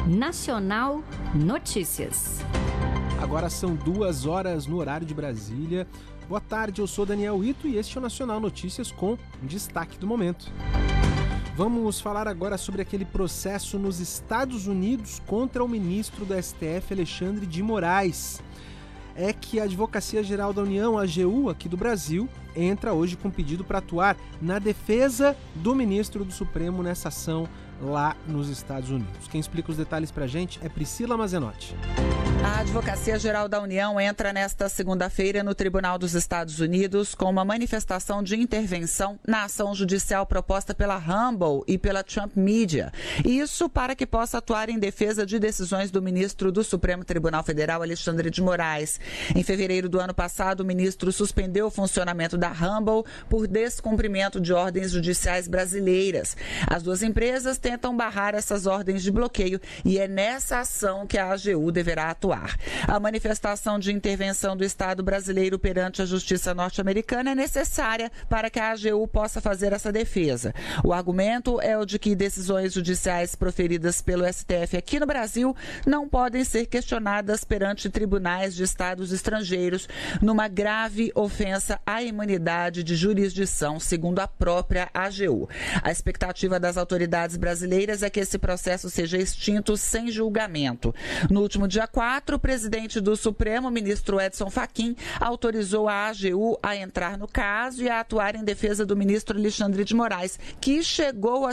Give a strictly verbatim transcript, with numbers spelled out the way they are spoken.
Nacional Notícias. Agora são duas horas no horário de Brasília. Boa tarde, eu sou Daniel Ito e este é o Nacional Notícias com um destaque do momento. Vamos falar agora sobre aquele processo nos Estados Unidos contra o ministro do S T F, Alexandre de Moraes. É que a Advocacia Geral da União, a AGU, aqui do Brasil, entra hoje com pedido para atuar na defesa do ministro do Supremo nessa ação lá nos Estados Unidos. Quem explica os detalhes para a gente é Priscila Mazenotti. A Advocacia Geral da União entra nesta segunda-feira no Tribunal dos Estados Unidos com uma manifestação de intervenção na ação judicial proposta pela Rumble e pela Trump Media. Isso para que possa atuar em defesa de decisões do ministro do Supremo Tribunal Federal, Alexandre de Moraes. Em fevereiro do ano passado, o ministro suspendeu o funcionamento da Rumble por descumprimento de ordens judiciais brasileiras. As duas empresas tentam barrar essas ordens de bloqueio e é nessa ação que a AGU deverá atuar. A manifestação de intervenção do Estado brasileiro perante a Justiça norte-americana é necessária para que a AGU possa fazer essa defesa. O argumento é o de que decisões judiciais proferidas pelo S T F aqui no Brasil não podem ser questionadas perante tribunais de estados estrangeiros numa grave ofensa à imunidade de jurisdição, segundo a própria AGU. A expectativa das autoridades brasileiras é que esse processo seja extinto sem julgamento. No último dia quatro, o presidente do Supremo, ministro Edson Fachin, autorizou a AGU a entrar no caso e a atuar em defesa do ministro Alexandre de Moraes, que chegou a